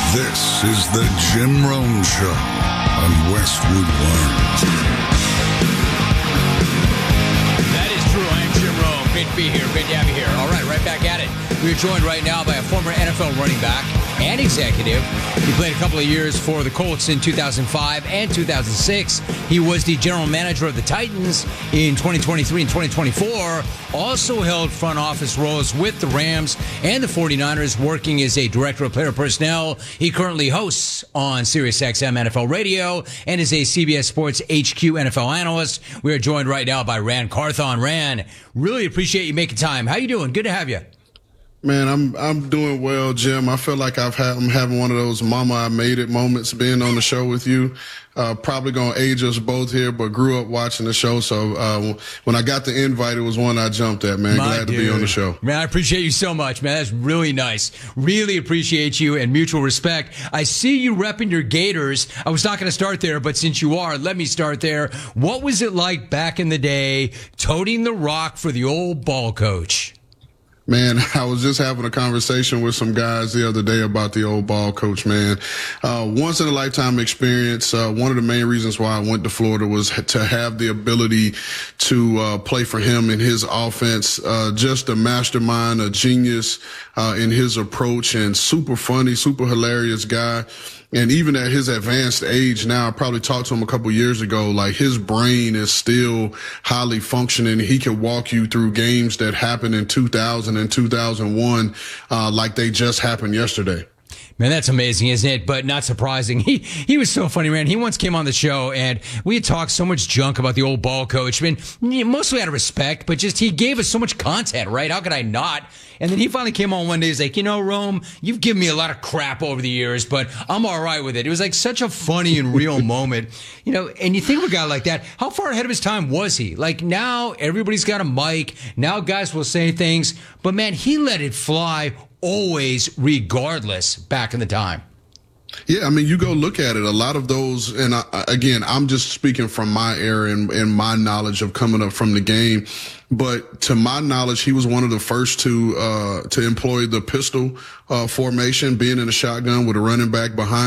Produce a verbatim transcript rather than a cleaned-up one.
This is the Jim Rome Show on Westwood One. That is true. I am Jim Rome. Great to be here. Great to have you here. All right, right back at it. We are joined right now by a former N F L running back and executive. He played a couple of years for the Colts in two thousand five and two thousand six. He was the general manager of the Titans in twenty twenty-three and twenty twenty-four. Also held front office roles with the Rams and the forty-niners, working as a director of player personnel. He currently hosts on SiriusXM N F L Radio and is a C B S Sports H Q N F L analyst. We are joined right now by Ran Carthon. Ran, really appreciate you making time. How you doing? Good to have you. Man, I'm I'm doing well, Jim. I feel like I've had, I'm having one of those mama I made it moments being on the show with you. Uh, probably going to age us both here, but grew up watching the show. So uh, when I got the invite, it was one I jumped at, man. My Glad dude. to be on the show. Man, I appreciate you so much, man. That's really nice. Really appreciate you and mutual respect. I see you repping your Gators. I was not going to start there, but since you are, let me start there. What was it like back in the day toting the rock for the old ball coach? Man, I was just having a conversation with some guys the other day about the old ball coach, man. Uh, once in a lifetime experience. Uh, one of the main reasons why I went to Florida was to have the ability to uh, play for him in his offense. Uh, just a mastermind, a genius uh, in his approach, and super funny, super hilarious guy. And even at his advanced age now, I probably talked to him a couple years ago, like his brain is still highly functioning. He can walk you through games that happened in two thousand and two thousand one, uh, like they just happened yesterday. Man, that's amazing, isn't it? But not surprising. He he was so funny, man. He once came on the show, and we had talked so much junk about the old ball coach. I mean, mostly out of respect, but just he gave us so much content, right? How could I not? And then he finally came on one day. He's like, you know, Rome, you've given me a lot of crap over the years, but I'm all right with it. It was like such a funny and real moment. You know, and you think of a guy like that, how far ahead of his time was he? Like now everybody's got a mic. Now guys will say things. But, man, he let it fly always, regardless, back in the time. Yeah, I mean, you go look at it. A lot of those, and I, again, I'm just speaking from my era and, and my knowledge of coming up from the game. But to my knowledge, he was one of the first to uh, to employ the pistol uh, formation, being in a shotgun with a running back behind.